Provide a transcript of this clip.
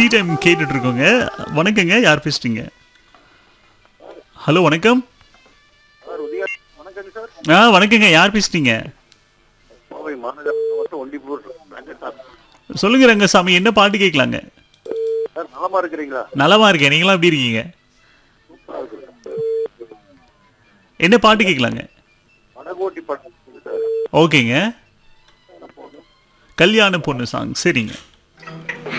Tea time கேட்டுட்டு இருக்கோங்க. வணக்கங்க, யார் பேசுறீங்க? ஹலோ வணக்கம். சார் வணக்கம் சார். வணக்கங்க, யார் பேசுறீங்க? கோவை மாநகர மாவட்டம் ஒண்டிப்பூர் சார். சொல்லுங்க ரங்கசாமி, என்ன பாட்டு கேட்கலாங்க? சார் நலமா இருக்கிறீங்களா? நலமா இருக்கேன், நீங்களாம் எப்படி இருக்கீங்க? சூப்பரா இருக்கு. என்ன பாட்டு கேட்கலாங்க? வடகோட்டி படம் சார். ஓகேங்க, கல்யாண பொண்ணு சாங். சரிங்க.